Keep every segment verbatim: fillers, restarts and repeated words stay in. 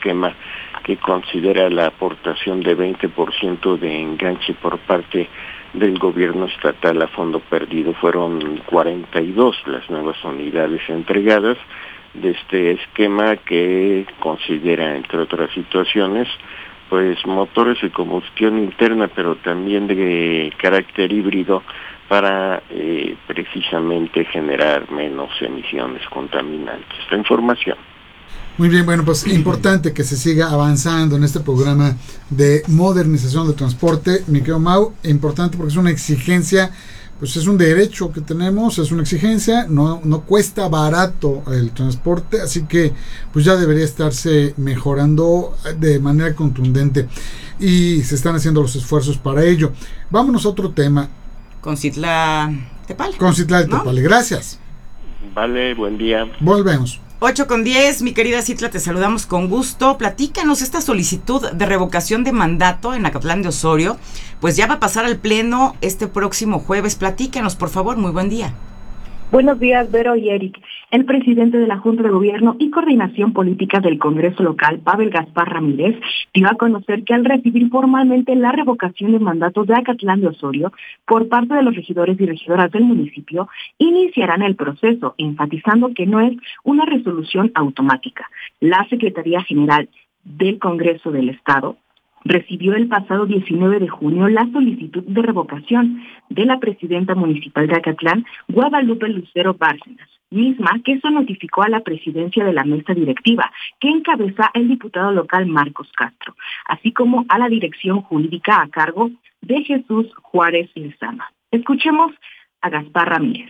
esquema que considera la aportación de veinte por ciento de enganche por parte del gobierno estatal a fondo perdido. Fueron cuarenta y dos las nuevas unidades entregadas de este esquema que considera, entre otras situaciones, pues motores de combustión interna, pero también de carácter híbrido para eh, precisamente generar menos emisiones contaminantes. Esta información. Muy bien, bueno, pues importante que se siga avanzando en este programa de modernización del transporte, mi querido Mau, importante porque es una exigencia, pues es un derecho que tenemos, es una exigencia, no, no cuesta barato el transporte, así que pues ya debería estarse mejorando de manera contundente y se están haciendo los esfuerzos para ello. Vámonos a otro tema. Concitla Tepale. Concitla Tepale, ¿no? Gracias. Vale, buen día. Volvemos. ocho con diez, mi querida Citla, te saludamos con gusto. Platícanos esta solicitud de revocación de mandato en Acatlán de Osorio, pues ya va a pasar al pleno este próximo jueves. Platícanos, por favor, muy buen día. Buenos días, Vero y Eric. El presidente de la Junta de Gobierno y Coordinación Política del Congreso Local, Pavel Gaspar Ramírez, dio a conocer que al recibir formalmente la revocación de mandato de Acatlán de Osorio por parte de los regidores y regidoras del municipio, iniciarán el proceso, enfatizando que no es una resolución automática. La Secretaría General del Congreso del Estado recibió el pasado diecinueve de junio la solicitud de revocación de la presidenta municipal de Acatlán, Guadalupe Lucero Bárcenas, misma que se notificó a la presidencia de la mesa directiva, que encabeza el diputado local Marcos Castro, así como a la dirección jurídica a cargo de Jesús Juárez Lezama. Escuchemos a Gaspar Ramírez.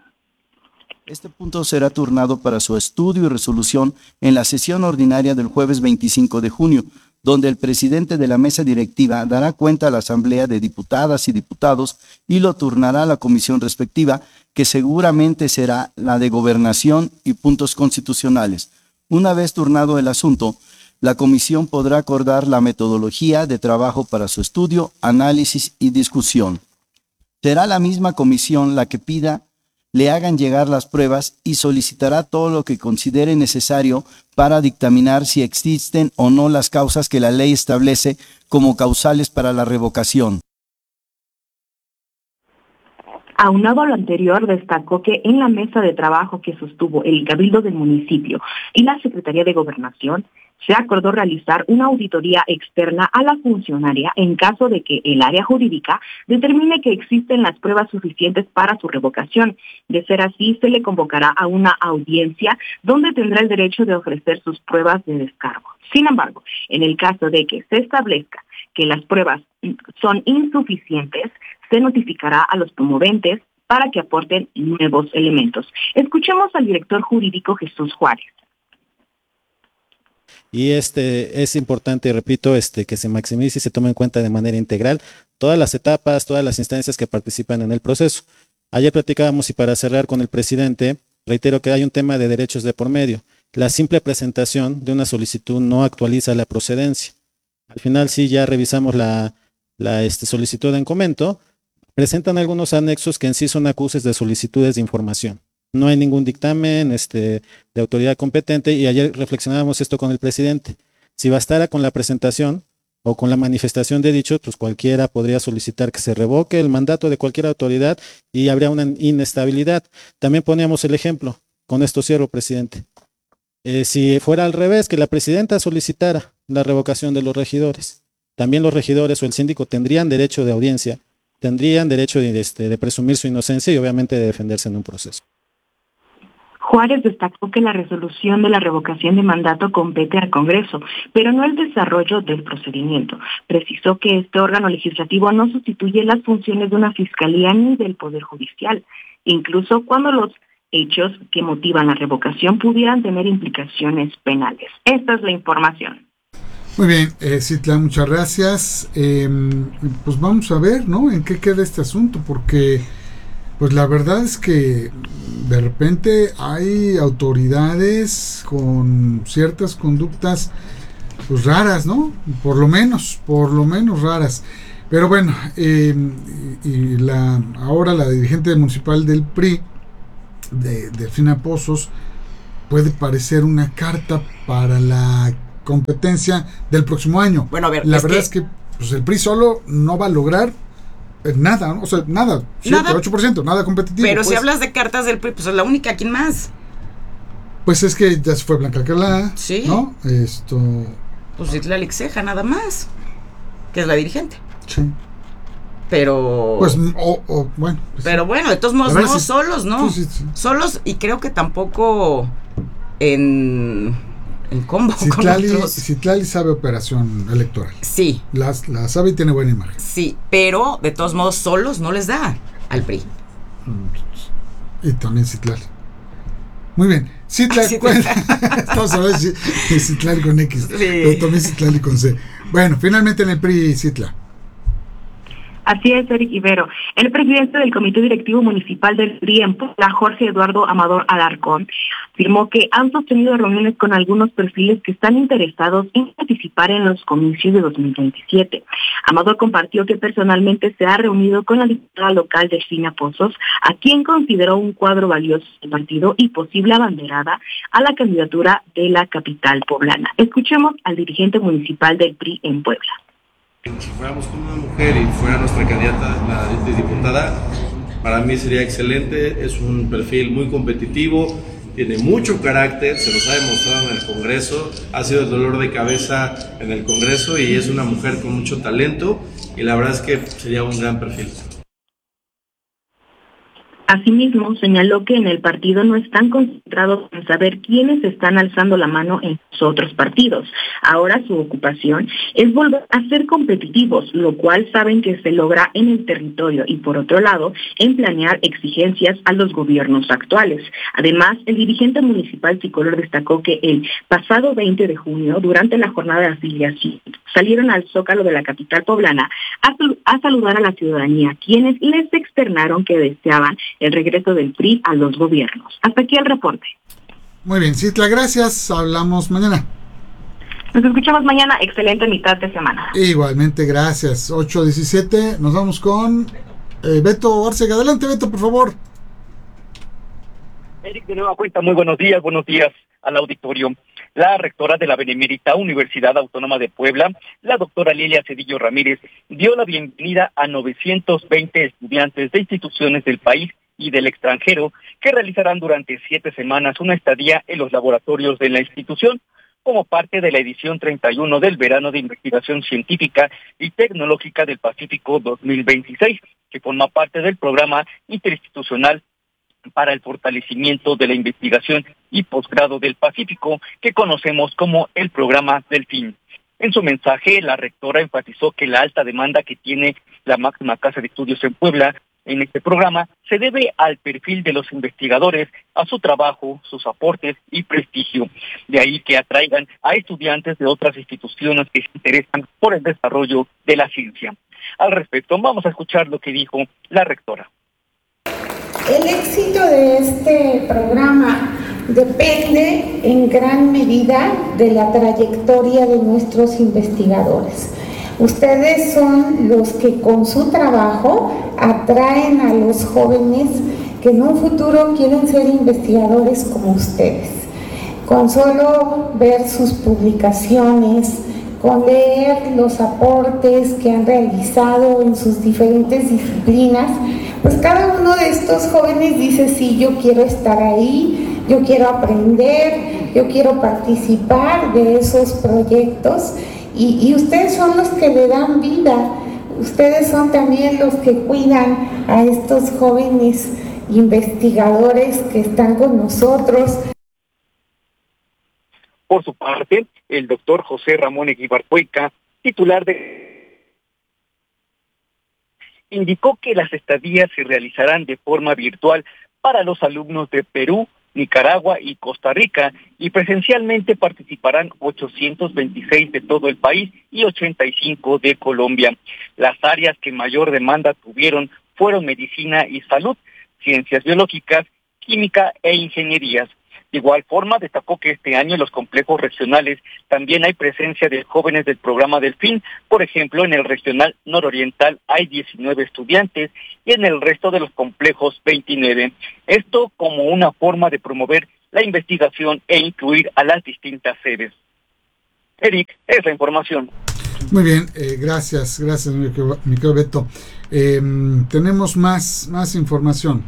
Este punto será turnado para su estudio y resolución en la sesión ordinaria del jueves veinticinco de junio, donde el presidente de la mesa directiva dará cuenta a la Asamblea de Diputadas y Diputados y lo turnará a la comisión respectiva, que seguramente será la de Gobernación y Puntos Constitucionales. Una vez turnado el asunto, la comisión podrá acordar la metodología de trabajo para su estudio, análisis y discusión. Será la misma comisión la que pida le hagan llegar las pruebas y solicitará todo lo que considere necesario para dictaminar si existen o no las causas que la ley establece como causales para la revocación. Aunado a lo anterior, destacó que en la mesa de trabajo que sostuvo el Cabildo del municipio y la Secretaría de Gobernación, se acordó realizar una auditoría externa a la funcionaria en caso de que el área jurídica determine que existen las pruebas suficientes para su revocación. De ser así, se le convocará a una audiencia donde tendrá el derecho de ofrecer sus pruebas de descargo. Sin embargo, en el caso de que se establezca que las pruebas son insuficientes, se notificará a los promoventes para que aporten nuevos elementos. Escuchemos al director jurídico Jesús Juárez. Y este es importante, repito, este que se maximice y se tome en cuenta de manera integral todas las etapas, todas las instancias que participan en el proceso. Ayer platicábamos y para cerrar con el presidente, reitero que hay un tema de derechos de por medio. La simple presentación de una solicitud no actualiza la procedencia. Al final sí ya revisamos la, la este, solicitud en comento, presentan algunos anexos que en sí son acuses de solicitudes de información. No hay ningún dictamen este, de autoridad competente y ayer reflexionábamos esto con el presidente. Si bastara con la presentación o con la manifestación de dicho, pues cualquiera podría solicitar que se revoque el mandato de cualquier autoridad y habría una inestabilidad. También poníamos el ejemplo, con esto cierro, presidente. Eh, si fuera al revés, que la presidenta solicitara la revocación de los regidores, también los regidores o el síndico tendrían derecho de audiencia, tendrían derecho de, este, de presumir su inocencia y obviamente de defenderse en un proceso. Juárez destacó que la resolución de la revocación de mandato compete al Congreso, pero no el desarrollo del procedimiento. Precisó que este órgano legislativo no sustituye las funciones de una fiscalía ni del Poder Judicial, incluso cuando los hechos que motivan la revocación pudieran tener implicaciones penales. Esta es la información. Muy bien, eh, Citla, muchas gracias. Eh, pues vamos a ver, ¿no?, en qué queda este asunto, porque pues la verdad es que de repente hay autoridades con ciertas conductas pues raras, ¿no? Por lo menos, por lo menos raras. Pero bueno, eh, y la ahora la dirigente municipal del P R I, de Delfina Pozos, puede parecer una carta para la competencia del próximo año. Bueno, a ver, la es verdad que, es que pues el P R I solo no va a lograr nada, ¿no? O sea, nada, siete, ocho por ciento, nada competitivo. Pero pues. si hablas de cartas del P R I, pues es la única, ¿quién más? Pues es que ya se fue Blanca Alcalá, sí. ¿no? Esto... Pues Citlali Ceja, nada más, que es la dirigente. Sí. Pero... Pues, o, o bueno. Pues pero sí. bueno, de todos modos, no, sí, solos, ¿no? Sí, sí, sí. Solos, y creo que tampoco en, en combo Citlali, con otros. Citlali sabe operación electoral. Sí. La, la sabe y tiene buena imagen. Sí, pero de todos modos, solos no les da al P R I. Y también Citlali. Muy bien. Citlali, estamos hablando de Citlali con X, sí. Pero también Citlali con C. Bueno, finalmente en el P R I, Citla. Así es, Eric Ibero. El presidente del Comité Directivo Municipal del P R I en Puebla, Jorge Eduardo Amador Alarcón, afirmó que han sostenido reuniones con algunos perfiles que están interesados en participar en los comicios de dos mil veintisiete. Amador compartió que personalmente se ha reunido con la diputada local Delfina Pozos, a quien consideró un cuadro valioso del partido y posible abanderada a la candidatura de la capital poblana. Escuchemos al dirigente municipal del P R I en Puebla. Si fuéramos con una mujer y fuera nuestra candidata, la de diputada, para mí sería excelente. Es un perfil muy competitivo, tiene mucho carácter, se nos ha demostrado en el Congreso, ha sido el dolor de cabeza en el Congreso y es una mujer con mucho talento y la verdad es que sería un gran perfil. Asimismo, señaló que en el partido no están concentrados en saber quiénes están alzando la mano en los otros partidos. Ahora su ocupación es volver a ser competitivos, lo cual saben que se logra en el territorio y, por otro lado, en planear exigencias a los gobiernos actuales. Además, el dirigente municipal tricolor destacó que el pasado veinte de junio, durante la jornada de afiliación, salieron al Zócalo de la capital poblana a, a saludar a la ciudadanía, quienes les externaron que deseaban el regreso del P R I a los gobiernos. Hasta aquí el reporte. Muy bien, Citla, gracias. Hablamos mañana. Nos escuchamos mañana. Excelente mitad de semana. Igualmente, gracias. ocho diecisiete. Nos vamos con eh, Beto Arcega. Adelante, Beto, por favor. Eric, de nueva cuenta, muy buenos días. Buenos días al auditorio. La rectora de la Benemérita Universidad Autónoma de Puebla, la doctora Lilia Cedillo Ramírez, dio la bienvenida a novecientos veinte estudiantes de instituciones del país y del extranjero que realizarán durante siete semanas una estadía en los laboratorios de la institución como parte de la edición treinta y uno del Verano de Investigación Científica y Tecnológica del Pacífico dos mil veintiséis, que forma parte del programa interinstitucional para el fortalecimiento de la investigación y posgrado del Pacífico, que conocemos como el programa Delfín. En su mensaje, la rectora enfatizó que la alta demanda que tiene la máxima casa de estudios en Puebla en este programa se debe al perfil de los investigadores, a su trabajo, sus aportes y prestigio. De ahí que atraigan a estudiantes de otras instituciones que se interesan por el desarrollo de la ciencia. Al respecto, vamos a escuchar lo que dijo la rectora. El éxito de este programa depende en gran medida de la trayectoria de nuestros investigadores. Ustedes son los que con su trabajo atraen a los jóvenes que en un futuro quieren ser investigadores como ustedes. Con solo ver sus publicaciones, con leer los aportes que han realizado en sus diferentes disciplinas, pues cada uno de estos jóvenes dice, sí, yo quiero estar ahí, yo quiero aprender, yo quiero participar de esos proyectos, y, y ustedes son los que le dan vida, ustedes son también los que cuidan a estos jóvenes investigadores que están con nosotros. Por su parte, el doctor José Ramón Eguíbar Cuenca, titular de... indicó que las estadías se realizarán de forma virtual para los alumnos de Perú, Nicaragua y Costa Rica, y presencialmente participarán ochocientos veintiséis de todo el país y ochenta y cinco de Colombia. Las áreas que mayor demanda tuvieron fueron medicina y salud, ciencias biológicas, química e ingenierías. De igual forma, destacó que este año en los complejos regionales también hay presencia de jóvenes del programa Delfín. Por ejemplo, en el regional nororiental hay diecinueve estudiantes y en el resto de los complejos veintinueve. Esto como una forma de promover la investigación e incluir a las distintas sedes. Eric, es la información. Muy bien, eh, gracias, gracias, mi querido, mi querido Beto. Eh, tenemos más, más información.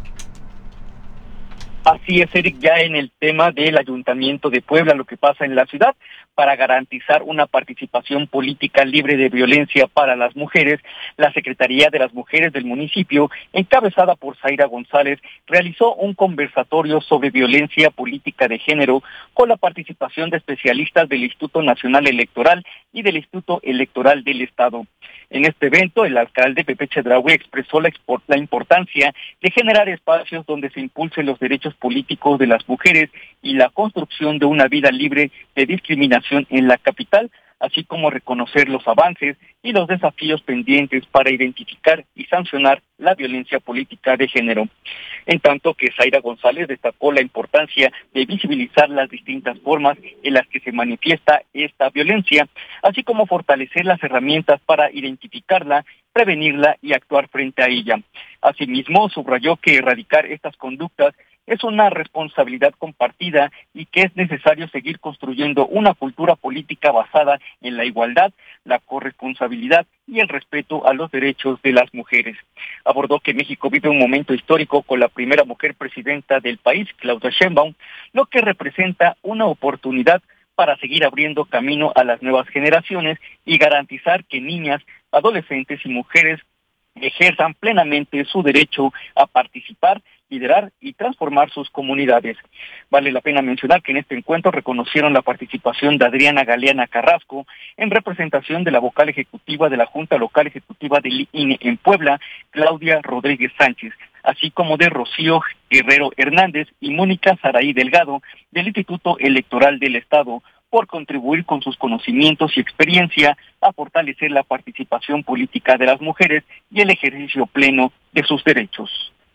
Así es, Eric, ya en el tema del Ayuntamiento de Puebla, lo que pasa en la ciudad, para garantizar una participación política libre de violencia para las mujeres, la Secretaría de las Mujeres del municipio, encabezada por Zaira González, realizó un conversatorio sobre violencia política de género con la participación de especialistas del Instituto Nacional Electoral y del Instituto Electoral del Estado. En este evento, el alcalde Pepe Chedraui expresó la, la importancia de generar espacios donde se impulsen los derechos políticos de las mujeres y la construcción de una vida libre de discriminación en la capital, así como reconocer los avances y los desafíos pendientes para identificar y sancionar la violencia política de género. En tanto que Zaira González destacó la importancia de visibilizar las distintas formas en las que se manifiesta esta violencia, así como fortalecer las herramientas para identificarla, prevenirla y actuar frente a ella. Asimismo, subrayó que erradicar estas conductas es una responsabilidad compartida y que es necesario seguir construyendo una cultura política basada en la igualdad, la corresponsabilidad y el respeto a los derechos de las mujeres. Abordó que México vive un momento histórico con la primera mujer presidenta del país, Claudia Sheinbaum, lo que representa una oportunidad para seguir abriendo camino a las nuevas generaciones y garantizar que niñas, adolescentes y mujeres ejerzan plenamente su derecho a participar, liderar y transformar sus comunidades. Vale la pena mencionar que en este encuentro reconocieron la participación de Adriana Galeana Carrasco en representación de la vocal ejecutiva de la Junta Local Ejecutiva del I N E en Puebla, Claudia Rodríguez Sánchez, así como de Rocío Guerrero Hernández y Mónica Saraí Delgado del Instituto Electoral del Estado, por contribuir con sus conocimientos y experiencia a fortalecer la participación política de las mujeres y el ejercicio pleno de sus derechos.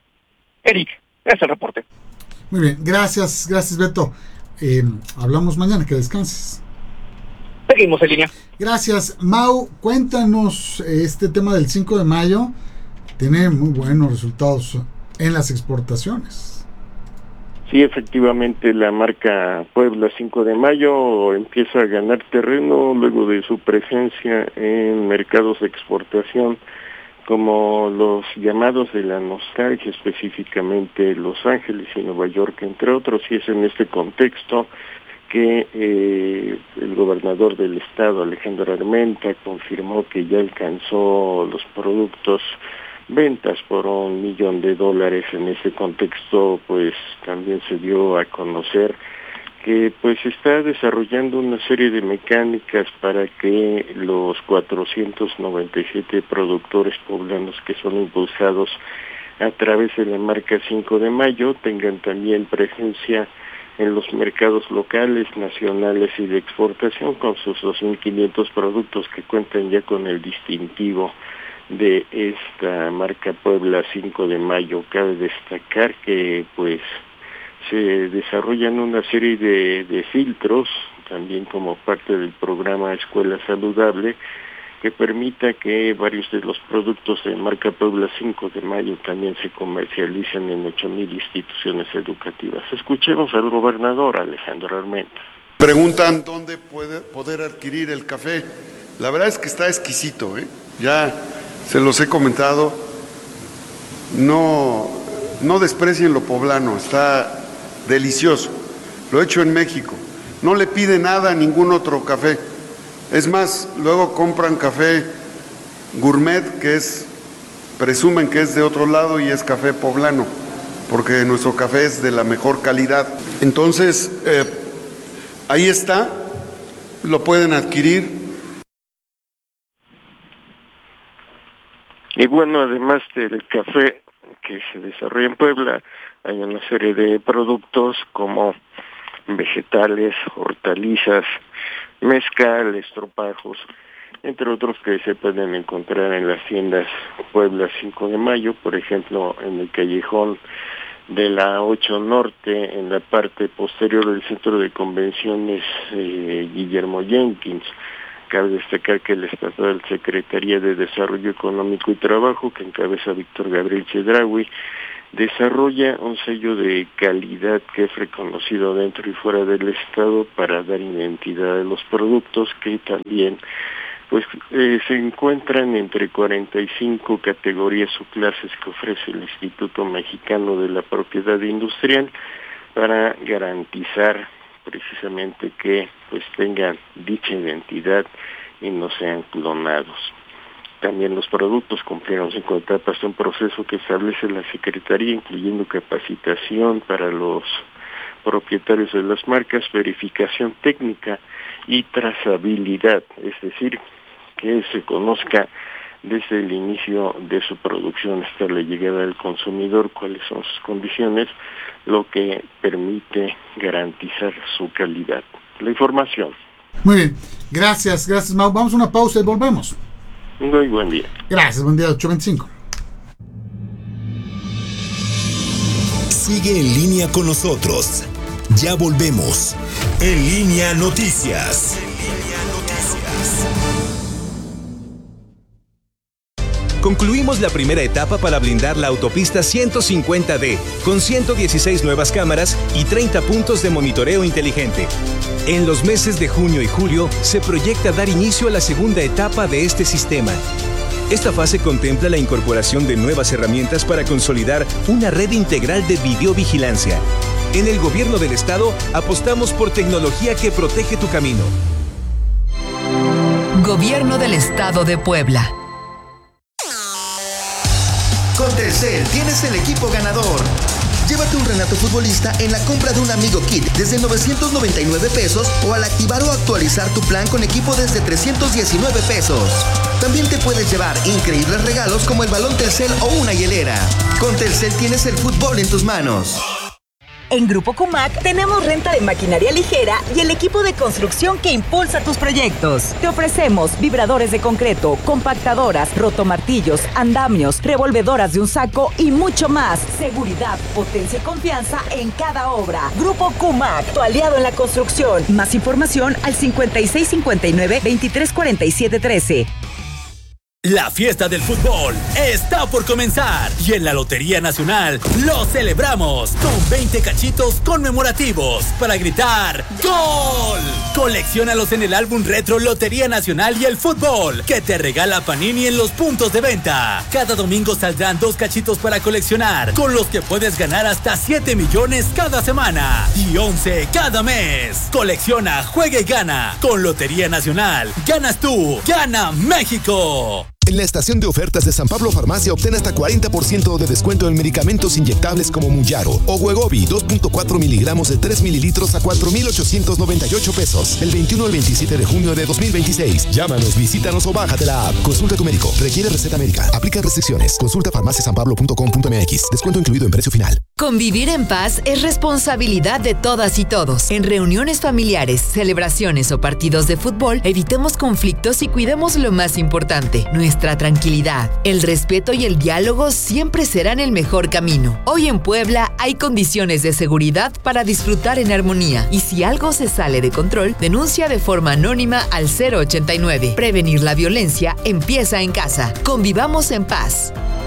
Eric, ese es el reporte. Muy bien, gracias, gracias Beto. Eh, hablamos mañana, que descanses. Seguimos en línea. Gracias. Mau, cuéntanos este tema del cinco de mayo. Tiene muy buenos resultados en las exportaciones. Sí, efectivamente, la marca Puebla cinco de mayo empieza a ganar terreno luego de su presencia en mercados de exportación como los llamados de la nostalgia, específicamente Los Ángeles y Nueva York, entre otros, y es en este contexto que eh, el gobernador del estado, Alejandro Armenta, confirmó que ya alcanzó los productos ventas por un millón de dólares. En ese contexto, pues también se dio a conocer que pues está desarrollando una serie de mecánicas para que los cuatrocientos noventa y siete productores poblanos que son impulsados a través de la marca cinco de mayo tengan también presencia en los mercados locales, nacionales y de exportación con sus dos mil quinientos productos que cuentan ya con el distintivo de esta marca Puebla cinco de mayo. Cabe destacar que pues se desarrollan una serie de, de filtros, también como parte del programa Escuela Saludable, que permita que varios de los productos de marca Puebla cinco de mayo también se comercialicen en ocho mil instituciones educativas. Escuchemos al gobernador Alejandro Armenta. Preguntan dónde puede poder adquirir el café. La verdad es que está exquisito, ¿eh? Ya se los he comentado. No, no desprecien lo poblano, está delicioso. Lo he hecho en México. No le pide nada a ningún otro café. Es más, luego compran café gourmet, que es, presumen que es de otro lado y es café poblano, porque nuestro café es de la mejor calidad. Entonces, eh, ahí está, lo pueden adquirir. Y bueno, además del café que se desarrolla en Puebla, hay una serie de productos como vegetales, hortalizas, mezcal, estropajos, entre otros que se pueden encontrar en las tiendas Puebla cinco de mayo, por ejemplo, en el callejón de la ocho Norte, en la parte posterior del centro de convenciones eh, Guillermo Jenkins. Cabe destacar que el estatal Secretaría de Desarrollo Económico y Trabajo, que encabeza Víctor Gabriel Chedraui, desarrolla un sello de calidad que es reconocido dentro y fuera del estado para dar identidad a los productos, que también pues eh, se encuentran entre cuarenta y cinco categorías o clases que ofrece el Instituto Mexicano de la Propiedad Industrial para garantizar precisamente que pues tengan dicha identidad y no sean clonados. También los productos cumplieron cinco etapas de un proceso que establece la Secretaría, incluyendo capacitación para los propietarios de las marcas, verificación técnica y trazabilidad, es decir, que se conozca desde el inicio de su producción hasta la llegada del consumidor cuáles son sus condiciones, lo que permite garantizar su calidad. La información. Muy bien, gracias, gracias Mau. Vamos a una pausa y volvemos. Muy buen día. Gracias, buen día, ocho veinticinco. Sigue en línea con nosotros. Ya volvemos. En Línea Noticias. En Línea Noticias. Concluimos la primera etapa para blindar la autopista ciento cincuenta D, con ciento dieciséis nuevas cámaras y treinta puntos de monitoreo inteligente. En los meses de junio y julio se proyecta dar inicio a la segunda etapa de este sistema. Esta fase contempla la incorporación de nuevas herramientas para consolidar una red integral de videovigilancia. En el Gobierno del Estado apostamos por tecnología que protege tu camino. Gobierno del Estado de Puebla. Con Telcel tienes el equipo ganador. Llévate un Renato futbolista en la compra de un Amigo Kit desde novecientos noventa y nueve pesos o al activar o actualizar tu plan con equipo desde trescientos diecinueve pesos. También te puedes llevar increíbles regalos como el balón Telcel o una hielera. Con Telcel tienes el fútbol en tus manos. En Grupo Cumac tenemos renta de maquinaria ligera y el equipo de construcción que impulsa tus proyectos. Te ofrecemos vibradores de concreto, compactadoras, rotomartillos, andamios, revolvedoras de un saco y mucho más. Seguridad, potencia y confianza en cada obra. Grupo Cumac, tu aliado en la construcción. Más información al cincuenta y seis cincuenta y nueve veintitrés cuarenta y siete trece. La fiesta del fútbol está por comenzar y en la Lotería Nacional lo celebramos con veinte cachitos conmemorativos para gritar ¡Gol! Colecciónalos en el álbum retro Lotería Nacional y el Fútbol que te regala Panini en los puntos de venta. Cada domingo saldrán dos cachitos para coleccionar, con los que puedes ganar hasta siete millones cada semana y once cada mes. Colecciona, juega y gana. Con Lotería Nacional, ganas tú, gana México. En la estación de ofertas de San Pablo Farmacia obtén hasta cuarenta por ciento de descuento en medicamentos inyectables como Muyaro o Wegovy dos punto cuatro miligramos de tres mililitros a cuatro mil ochocientos noventa y ocho pesos. El veintiuno al veintisiete de junio de dos mil veintiséis. Llámanos, visítanos o bájate la app. Consulta a tu médico. Requiere receta médica. Aplica restricciones. Consulta farmacia san pablo punto com punto m x. Descuento incluido en precio final. Convivir en paz es responsabilidad de todas y todos. En reuniones familiares, celebraciones o partidos de fútbol, evitemos conflictos y cuidemos lo más importante, nuestra tranquilidad. El respeto y el diálogo siempre serán el mejor camino. Hoy en Puebla hay condiciones de seguridad para disfrutar en armonía. Y si algo se sale de control, denuncia de forma anónima al cero ochenta y nueve. Prevenir la violencia empieza en casa. Convivamos en paz.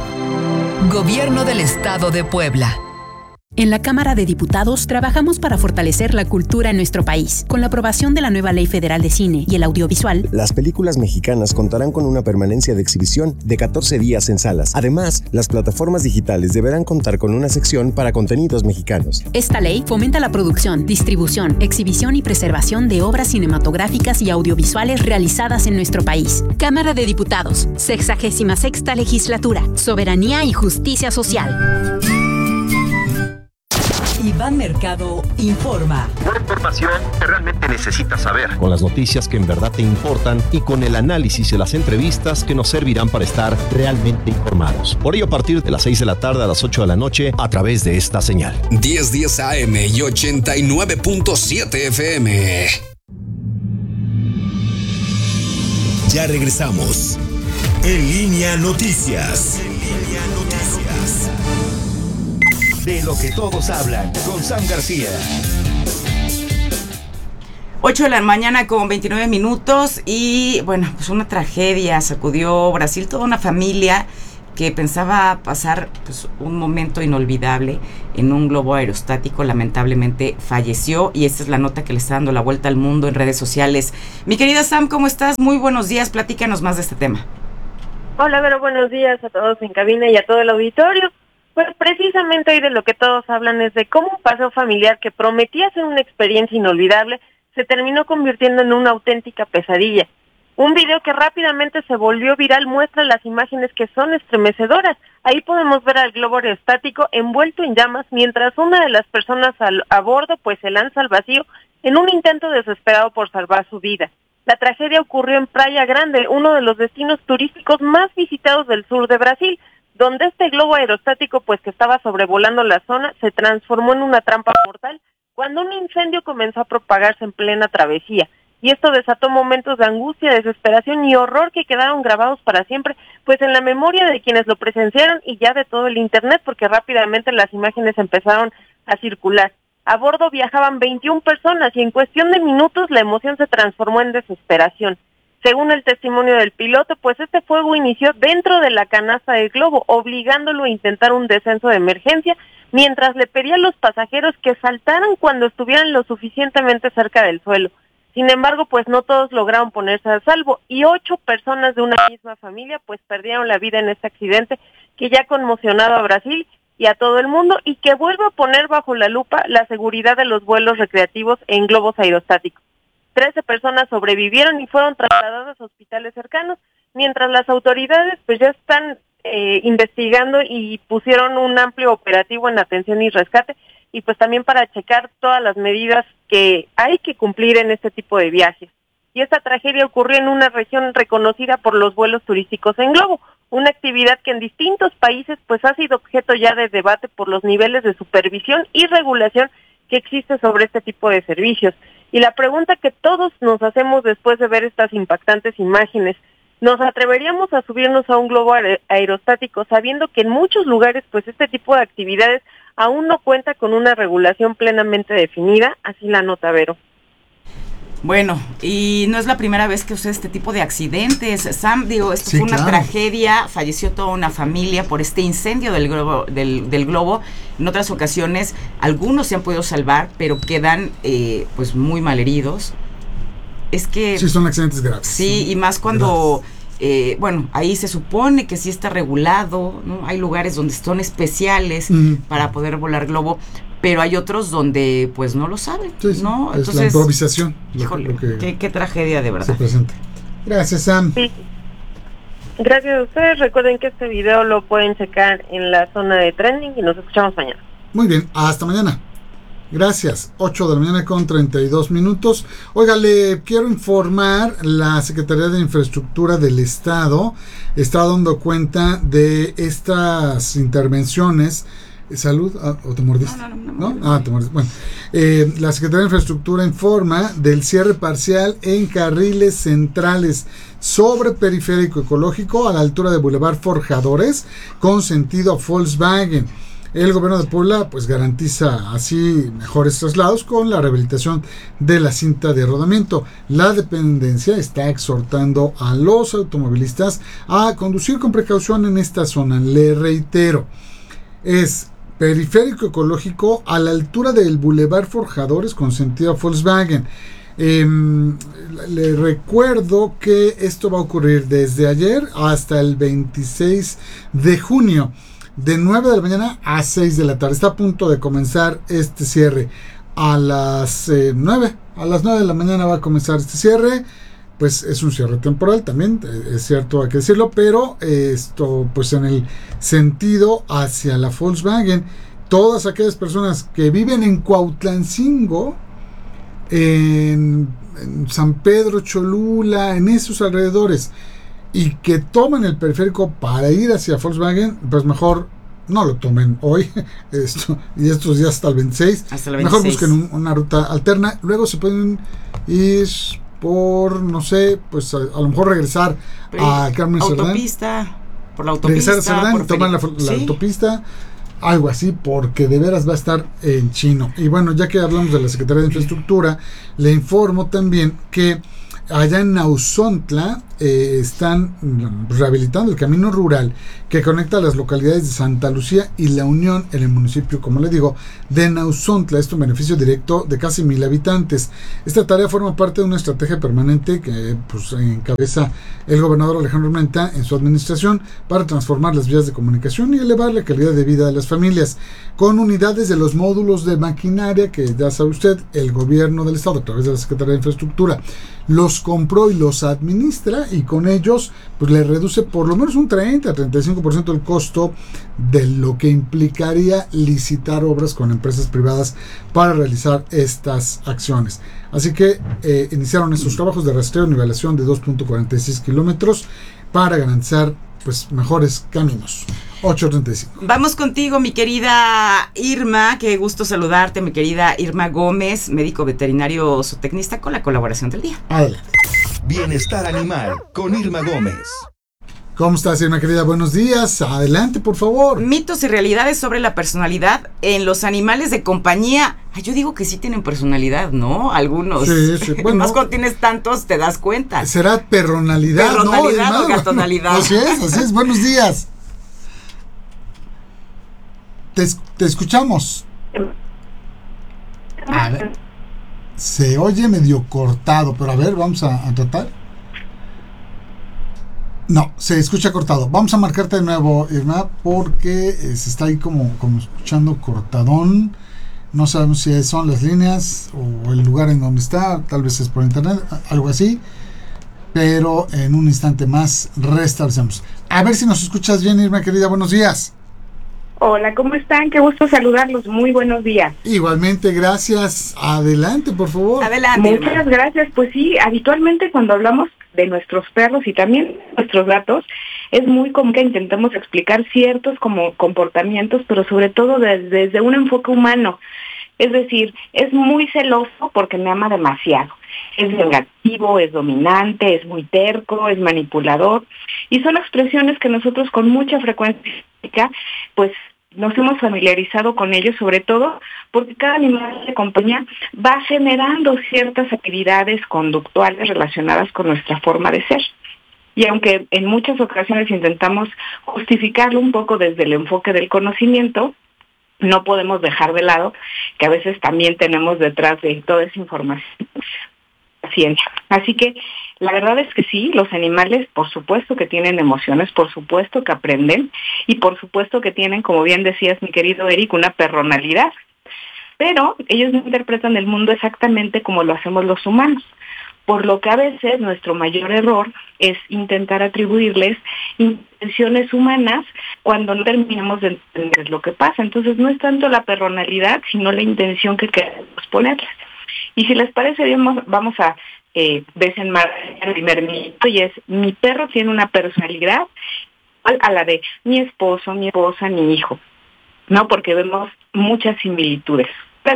Gobierno del Estado de Puebla. En la Cámara de Diputados trabajamos para fortalecer la cultura en nuestro país. Con la aprobación de la nueva Ley Federal de Cine y el Audiovisual, las películas mexicanas contarán con una permanencia de exhibición de catorce días en salas. Además, las plataformas digitales deberán contar con una sección para contenidos mexicanos. Esta ley fomenta la producción, distribución, exhibición y preservación de obras cinematográficas y audiovisuales realizadas en nuestro país. Cámara de Diputados, sexagésima sexta legislatura, soberanía y justicia social. Iván Mercado informa. Una información que realmente necesitas saber. Con las noticias que en verdad te importan y con el análisis y las entrevistas que nos servirán para estar realmente informados. Por ello, a partir de las seis de la tarde a las ocho de la noche, a través de esta señal. diez diez A M y ochenta y nueve punto siete F M. Ya regresamos. En Línea Noticias. En Línea Noticias. De lo que todos hablan, con Sam García. ocho de la mañana con veintinueve minutos y bueno, pues una tragedia sacudió Brasil, toda una familia que pensaba pasar pues, un momento inolvidable en un globo aerostático, lamentablemente falleció, y esta es la nota que le está dando la vuelta al mundo en redes sociales. Mi querida Sam, ¿cómo estás? Muy buenos días, platícanos más de este tema. Hola, Vero, buenos días a todos en cabina y a todo el auditorio. Pues precisamente hoy de lo que todos hablan es de cómo un paseo familiar que prometía ser una experiencia inolvidable se terminó convirtiendo en una auténtica pesadilla. Un video que rápidamente se volvió viral muestra las imágenes que son estremecedoras. Ahí podemos ver al globo aerostático envuelto en llamas mientras una de las personas al, a bordo pues se lanza al vacío en un intento desesperado por salvar su vida. La tragedia ocurrió en Praia Grande, uno de los destinos turísticos más visitados del sur de Brasil, donde este globo aerostático pues que estaba sobrevolando la zona se transformó en una trampa mortal cuando un incendio comenzó a propagarse en plena travesía. Y esto desató momentos de angustia, desesperación y horror que quedaron grabados para siempre, pues en la memoria de quienes lo presenciaron y ya de todo el internet, porque rápidamente las imágenes empezaron a circular. A bordo viajaban veintiuna personas y en cuestión de minutos la emoción se transformó en desesperación. Según el testimonio del piloto, pues este fuego inició dentro de la canasta del globo, obligándolo a intentar un descenso de emergencia, mientras le pedía a los pasajeros que saltaran cuando estuvieran lo suficientemente cerca del suelo. Sin embargo, pues no todos lograron ponerse a salvo y ocho personas de una misma familia pues perdieron la vida en este accidente que ya ha conmocionado a Brasil y a todo el mundo y que vuelve a poner bajo la lupa la seguridad de los vuelos recreativos en globos aerostáticos. Trece personas sobrevivieron y fueron trasladadas a hospitales cercanos, mientras las autoridades pues ya están eh, investigando y pusieron un amplio operativo en atención y rescate y pues también para checar todas las medidas que hay que cumplir en este tipo de viajes. Y esta tragedia ocurrió en una región reconocida por los vuelos turísticos en globo, una actividad que en distintos países pues ha sido objeto ya de debate por los niveles de supervisión y regulación que existe sobre este tipo de servicios. Y la pregunta que todos nos hacemos después de ver estas impactantes imágenes, ¿nos atreveríamos a subirnos a un globo aer- aerostático sabiendo que en muchos lugares pues este tipo de actividades aún no cuenta con una regulación plenamente definida? Así la nota, Vero. Bueno, y no es la primera vez que sucede este tipo de accidentes. Sam, digo, esto Sí, fue una claro. tragedia, falleció toda una familia por este incendio del globo, del, del globo. En otras ocasiones, algunos se han podido salvar, pero quedan eh, pues muy malheridos. Es que... Sí, son accidentes graves. Sí, y más cuando... Eh, bueno, ahí se supone que sí está regulado, ¿no? Hay lugares donde son especiales Mm. para poder volar globo, pero hay otros donde pues no lo saben, Sí, sí, ¿no? es la improvisación lo, híjole, lo que qué, qué tragedia de se verdad. presenta. Gracias, Sam. Sí. Gracias a ustedes. Recuerden que este video lo pueden checar en la zona de trending y nos escuchamos mañana. Muy bien, hasta mañana. Gracias. ocho de la mañana con treinta y dos minutos. Oiga, le quiero informar, la Secretaría de Infraestructura del Estado está dando cuenta de estas intervenciones. ¿Salud? Ah, ¿o te mordiste? No, no, no, ¿No? Ah, te mordiste. Bueno, eh, la Secretaría de Infraestructura informa del cierre parcial en carriles centrales sobre Periférico Ecológico a la altura de Boulevard Forjadores con sentido a Volkswagen. El gobierno de Puebla pues garantiza así mejores traslados con la rehabilitación de la cinta de rodamiento. La dependencia está exhortando a los automovilistas a conducir con precaución en esta zona. Le reitero, es Periférico Ecológico a la altura del Boulevard Forjadores con sentido a Volkswagen. Eh, le recuerdo que esto va a ocurrir desde ayer hasta el veintiséis de junio. De nueve de la mañana a seis de la tarde. Está a punto de comenzar este cierre. A las eh, nueve. A las nueve de la mañana va a comenzar este cierre. Pues es un cierre temporal también. Eh, es cierto, hay que decirlo. Pero eh, esto, pues en el sentido hacia la Volkswagen. Todas aquellas personas que viven en Cuautlancingo, en, en San Pedro Cholula, en esos alrededores, y que toman el periférico para ir hacia Volkswagen, pues mejor no lo tomen hoy esto y estos días hasta el veintiséis. Hasta el Mejor veintiséis. busquen un, una ruta alterna. Luego se pueden ir por, no sé, pues a, a lo mejor regresar Pero, a Carmen Cerdán. Autopista, por la autopista. Regresar a Cerdán por y toman la, Felipe- la Sí. autopista. Algo así, porque de veras va a estar en chino. Y bueno, ya que hablamos de la Secretaría de Infraestructura, le informo también que allá en Nauzontla eh, están rehabilitando el camino rural que conecta las localidades de Santa Lucía y La Unión en el municipio, como le digo, de Nauzontla. Esto en beneficio directo de casi mil habitantes. Esta tarea forma parte de una estrategia permanente que pues, encabeza el gobernador Alejandro Armenta en su administración para transformar las vías de comunicación y elevar la calidad de vida de las familias, con unidades de los módulos de maquinaria que ya sabe usted, el gobierno del estado a través de la Secretaría de Infraestructura los compró y los administra, y con ellos pues le reduce por lo menos un treinta a treinta y cinco por ciento el costo de lo que implicaría licitar obras con empresas privadas para realizar estas acciones. Así que eh, iniciaron estos trabajos de rastreo y nivelación de dos punto cuarenta y seis kilómetros para garantizar pues mejores caminos. ocho treinta y cinco. Vamos contigo, mi querida Irma, qué gusto saludarte, mi querida Irma Gómez, médico veterinario zootecnista, con la colaboración del día. Adelante. Bienestar animal con Irma Gómez. ¿Cómo estás, Irma querida? Buenos días. Adelante, por favor. Mitos y realidades sobre la personalidad en los animales de compañía. Ay, yo digo que sí tienen personalidad, ¿no? Algunos. Sí, sí. Bueno, más cuando tienes tantos te das cuenta. Será perronalidad, perronalidad ¿no? o gatonalidad. Así es, así es. Buenos días. Te, te escuchamos. A ver. Se oye medio cortado, pero a ver, vamos a, a tratar. No, se escucha cortado. Vamos a marcarte de nuevo, Irma, porque eh, se está ahí como, como escuchando cortadón. No sabemos si son las líneas o el lugar en donde está, tal vez es por internet, algo así. Pero en un instante más restablecemos. A ver si nos escuchas bien, Irma querida, buenos días. Hola, ¿cómo están? Qué gusto saludarlos, muy buenos días. Igualmente, gracias. Adelante, por favor. Adelante. Muchas gracias. Pues sí, habitualmente cuando hablamos de nuestros perros y también nuestros gatos, es muy común que intentemos explicar ciertos como comportamientos, pero sobre todo desde, desde un enfoque humano. Es decir, es muy celoso porque me ama demasiado. Es vengativo, es dominante, es muy terco, es manipulador. Y son expresiones que nosotros con mucha frecuencia, pues, nos hemos familiarizado con ellos, sobre todo porque cada animal de compañía va generando ciertas actividades conductuales relacionadas con nuestra forma de ser. Y aunque en muchas ocasiones intentamos justificarlo un poco desde el enfoque del conocimiento, no podemos dejar de lado que a veces también tenemos detrás de toda esa información ciencia. Así que la verdad es que sí, los animales por supuesto que tienen emociones, por supuesto que aprenden y por supuesto que tienen, como bien decías mi querido Eric, una personalidad, pero ellos no interpretan el mundo exactamente como lo hacemos los humanos, por lo que a veces nuestro mayor error es intentar atribuirles intenciones humanas cuando no terminamos de entender lo que pasa. Entonces no es tanto la personalidad, sino la intención que queremos ponerles. Y si les parece bien, vamos a eh, desenmarcar el primer mito, y es: mi perro tiene una personalidad igual a la de mi esposo, mi esposa, mi hijo, ¿no? Porque vemos muchas similitudes.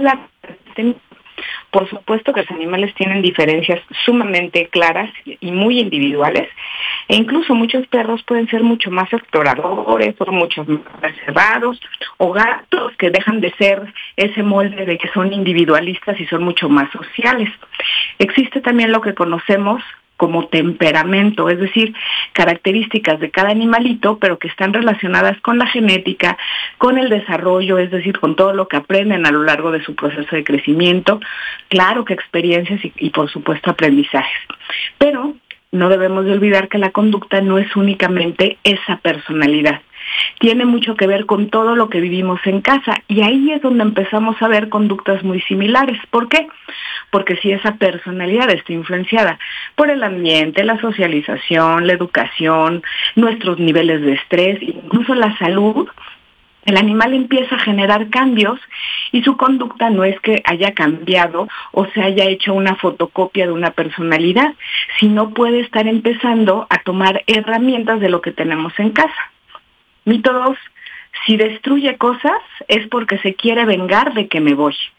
Por supuesto que los animales tienen diferencias sumamente claras y muy individuales, e incluso muchos perros pueden ser mucho más exploradores o mucho más reservados, o gatos que dejan de ser ese molde de que son individualistas y son mucho más sociales. Existe también lo que conocemos como temperamento, es decir, características de cada animalito, pero que están relacionadas con la genética, con el desarrollo, es decir, con todo lo que aprenden a lo largo de su proceso de crecimiento, claro que experiencias y, y por supuesto aprendizajes. Pero no debemos de olvidar que la conducta no es únicamente esa personalidad. Tiene mucho que ver con todo lo que vivimos en casa, y ahí es donde empezamos a ver conductas muy similares. ¿Por qué? Porque si esa personalidad está influenciada por el ambiente, la socialización, la educación, nuestros niveles de estrés, incluso la salud, el animal empieza a generar cambios, y su conducta no es que haya cambiado o se haya hecho una fotocopia de una personalidad, sino puede estar empezando a tomar herramientas de lo que tenemos en casa. Mito dos, si destruye cosas es porque se quiere vengar de que me voy.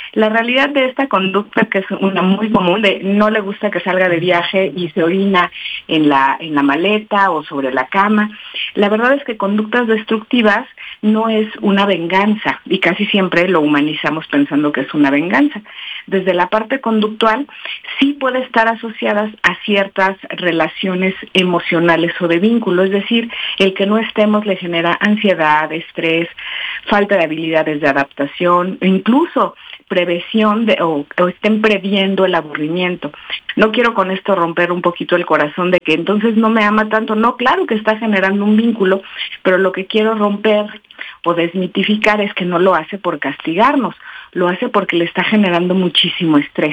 La realidad de esta conducta, que es una muy común, de no le gusta que salga de viaje y se orina en la, en la maleta o sobre la cama, la verdad es que conductas destructivas no es una venganza y casi siempre lo humanizamos pensando que es una venganza. Desde la parte conductual sí puede estar asociadas a ciertas relaciones emocionales o de vínculo, es decir, el que no estemos le genera ansiedad, estrés, falta de habilidades de adaptación, incluso prevención de, o, o estén previendo el aburrimiento. No quiero con esto romper un poquito el corazón de que entonces no me ama tanto. No, claro que está generando un vínculo, pero lo que quiero romper o desmitificar es que no lo hace por castigarnos, lo hace porque le está generando muchísimo estrés.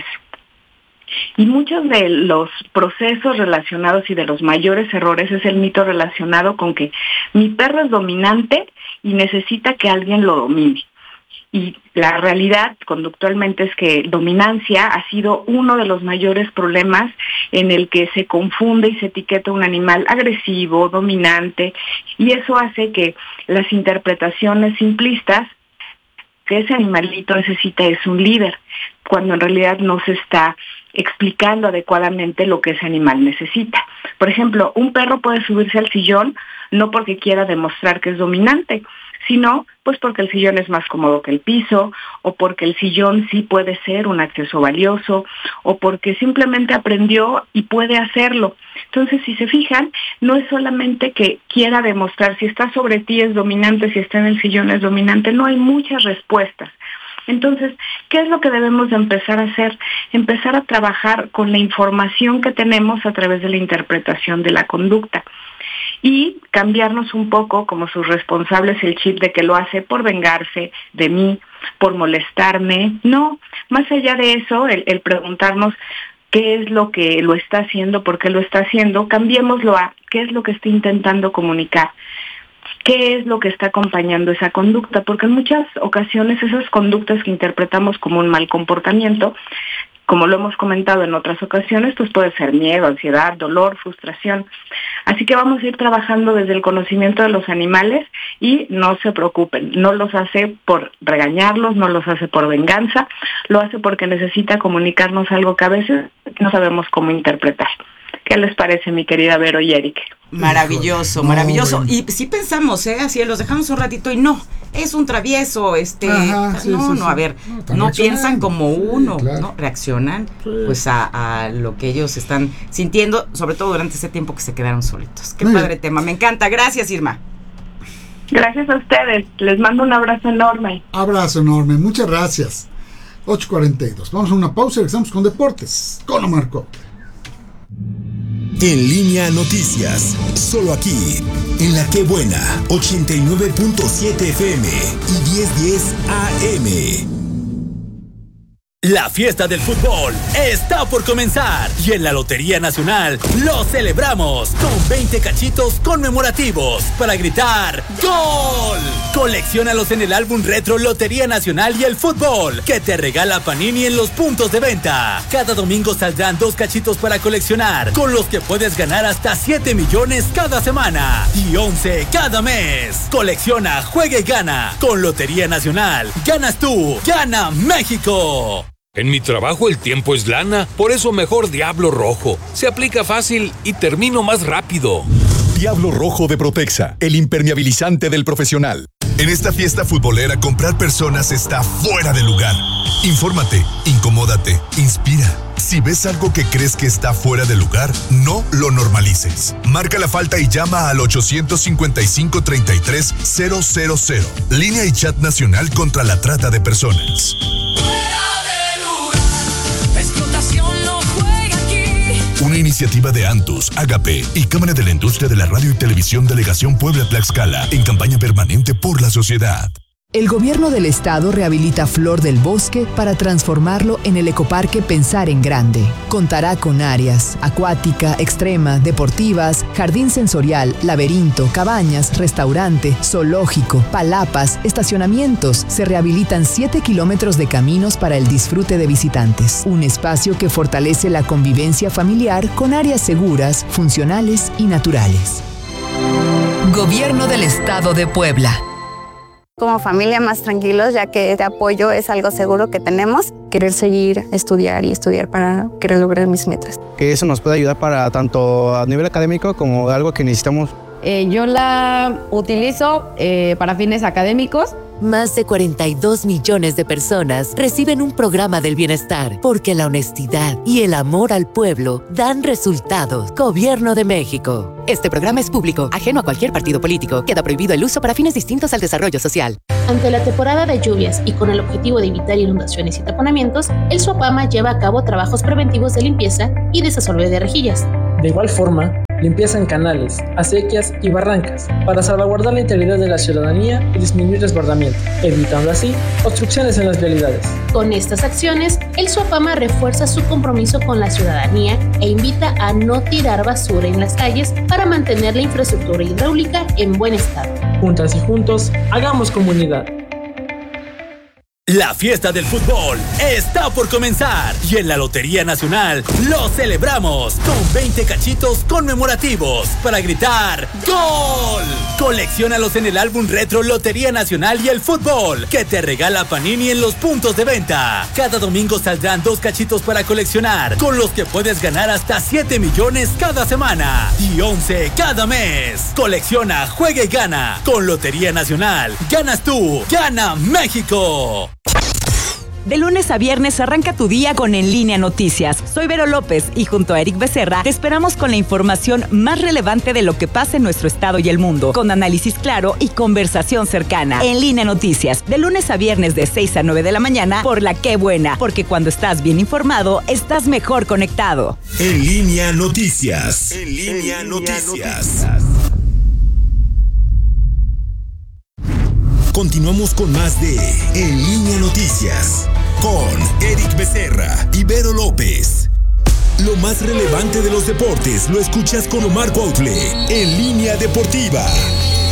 Y muchos de los procesos relacionados y de los mayores errores es el mito relacionado con que mi perro es dominante y necesita que alguien lo domine. Y la realidad conductualmente es que dominancia ha sido uno de los mayores problemas en el que se confunde y se etiqueta un animal agresivo, dominante, y eso hace que las interpretaciones simplistas que ese animalito necesita es un líder, cuando en realidad no se está explicando adecuadamente lo que ese animal necesita. Por ejemplo, un perro puede subirse al sillón no porque quiera demostrar que es dominante, sino pues porque el sillón es más cómodo que el piso, o porque el sillón sí puede ser un acceso valioso, o porque simplemente aprendió y puede hacerlo. Entonces, si se fijan, no es solamente que quiera demostrar si está sobre ti es dominante, si está en el sillón es dominante, no, hay muchas respuestas. Entonces, ¿qué es lo que debemos de empezar a hacer? Empezar a trabajar con la información que tenemos a través de la interpretación de la conducta y cambiarnos un poco como sus responsables el chip de que lo hace por vengarse de mí, por molestarme. No, más allá de eso, el, el preguntarnos qué es lo que lo está haciendo, por qué lo está haciendo, cambiémoslo a qué es lo que está intentando comunicar. ¿Qué es lo que está acompañando esa conducta? Porque en muchas ocasiones esas conductas que interpretamos como un mal comportamiento, como lo hemos comentado en otras ocasiones, pues puede ser miedo, ansiedad, dolor, frustración. Así que vamos a ir trabajando desde el conocimiento de los animales y no se preocupen, no los hace por regañarlos, no los hace por venganza, lo hace porque necesita comunicarnos algo que a veces no sabemos cómo interpretar. ¿Qué les parece, mi querida Vero y Eric? Maravilloso, No, maravilloso. bueno. Y sí pensamos, ¿eh? Así los dejamos un ratito y no, es un travieso, este, Ajá, sí, no, sí, no, sí. a ver, No, no, están reaccionando. piensan como uno, Sí, claro. ¿no? Reaccionan pues a, a lo que ellos están sintiendo, sobre todo durante ese tiempo que se quedaron solitos. Qué Muy padre bien. tema, me encanta. Gracias, Irma. Gracias a ustedes, les mando un abrazo enorme. Abrazo enorme, muchas gracias. ocho cuarenta y dos. Vamos a una pausa y regresamos con Deportes. Con Omar Cote. En línea noticias, solo aquí, en La Que Buena, ochenta y nueve punto siete F M y diez diez A M. La fiesta del fútbol está por comenzar y en la Lotería Nacional lo celebramos con veinte cachitos conmemorativos para gritar ¡Gol! Colecciónalos en el álbum retro Lotería Nacional y el fútbol que te regala Panini en los puntos de venta. Cada domingo saldrán dos cachitos para coleccionar, con los que puedes ganar hasta siete millones cada semana y once cada mes. Colecciona, juega y gana. Con Lotería Nacional, ganas tú, gana México. En mi trabajo el tiempo es lana, por eso mejor Diablo Rojo. Se aplica fácil y termino más rápido. Diablo Rojo de Protexa, el impermeabilizante del profesional. En esta fiesta futbolera, comprar personas está fuera de lugar. Infórmate, incomódate, inspira. Si ves algo que crees que está fuera de lugar, no lo normalices. Marca la falta y llama al ochocientos cincuenta y cinco, treinta y tres, cero cero cero. Línea y chat nacional contra la trata de personas. Una iniciativa de Antus, Agape y Cámara de la Industria de la Radio y Televisión Delegación Puebla-Tlaxcala en campaña permanente por la sociedad. El gobierno del estado rehabilita Flor del Bosque para transformarlo en el ecoparque Pensar en Grande. Contará con áreas acuática, extrema, deportivas, jardín sensorial, laberinto, cabañas, restaurante, zoológico, palapas, estacionamientos. Se rehabilitan siete kilómetros de caminos para el disfrute de visitantes. Un espacio que fortalece la convivencia familiar con áreas seguras, funcionales y naturales. Gobierno del Estado de Puebla. Como familia más tranquilos, ya que este apoyo es algo seguro que tenemos. Querer seguir, estudiar y estudiar para querer lograr mis metas. Que eso nos puede ayudar para tanto a nivel académico como algo que necesitamos. Eh, yo la utilizo eh, para fines académicos. Más de cuarenta y dos millones de personas reciben un programa del bienestar porque la honestidad y el amor al pueblo dan resultados. Gobierno de México. Este programa es público, ajeno a cualquier partido político. Queda prohibido el uso para fines distintos al desarrollo social. Ante la temporada de lluvias y con el objetivo de evitar inundaciones y taponamientos, el SUAPAMA lleva a cabo trabajos preventivos de limpieza y desasolve de rejillas. De igual forma, limpieza en canales, acequias y barrancas para salvaguardar la integridad de la ciudadanía y disminuir desbordamiento, evitando así obstrucciones en las vialidades. Con estas acciones, el SUAPAMA refuerza su compromiso con la ciudadanía e invita a no tirar basura en las calles para mantener la infraestructura hidráulica en buen estado. Juntas y juntos, hagamos comunidad. La fiesta del fútbol está por comenzar y en la Lotería Nacional lo celebramos con veinte cachitos conmemorativos para gritar ¡Gol! Colecciónalos en el álbum retro Lotería Nacional y el Fútbol que te regala Panini en los puntos de venta. Cada domingo saldrán dos cachitos para coleccionar, con los que puedes ganar hasta siete millones cada semana y once cada mes. Colecciona, juega y gana. Con Lotería Nacional, ganas tú, gana México. De lunes a viernes arranca tu día con En Línea Noticias. Soy Vero López y junto a Eric Becerra te esperamos con la información más relevante de lo que pasa en nuestro estado y el mundo, con análisis claro y conversación cercana. En Línea Noticias, de lunes a viernes de seis a nueve de la mañana por La Qué Buena, porque cuando estás bien informado, estás mejor conectado. En Línea Noticias. En Línea Noticias. Continuamos con más de En Línea Noticias con Eric Becerra y Vero López. Lo más relevante de los deportes lo escuchas con Omar Cuautle en Línea Deportiva.